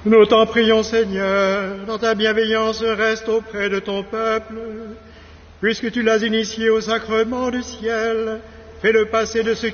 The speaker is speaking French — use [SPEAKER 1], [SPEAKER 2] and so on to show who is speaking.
[SPEAKER 1] Nous t'en prions, Seigneur, dans ta bienveillance, reste auprès de ton peuple. Puisque tu l'as initié au sacrement du ciel, fais-le passer de ce